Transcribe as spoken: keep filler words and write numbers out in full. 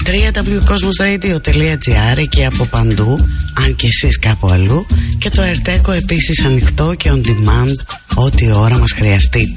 double-u double-u double-u τελεία cosmos radio τελεία gr, εκεί από παντού, αν και εσείς κάπου αλλού. Και το Ερτέκο επίσης ανοιχτό και on demand ό,τι ώρα μας χρειαστείτε.